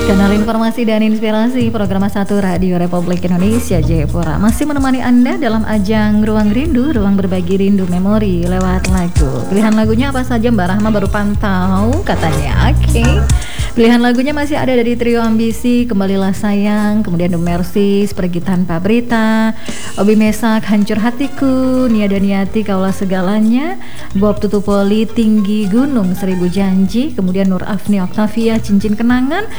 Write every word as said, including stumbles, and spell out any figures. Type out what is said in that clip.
Kanal informasi dan inspirasi program satu Radio Republik Indonesia Jayapura masih menemani Anda dalam ajang Ruang Rindu, ruang berbagi rindu memori lewat lagu. Pilihan lagunya apa saja Mbak Rahma baru pantau katanya. Oke. Okay. Pilihan lagunya masih ada dari Trio Ambisi, Kembalilah Sayang, kemudian The Mercies, Pergi Tanpa Berita, Obi Mesak, Hancur Hatiku, Niada Niati, Kaulah Segalanya, Bob Tutupoli, Tinggi Gunung, Seribu Janji, kemudian Nur Afni Oktavia, Cincin Kenangan,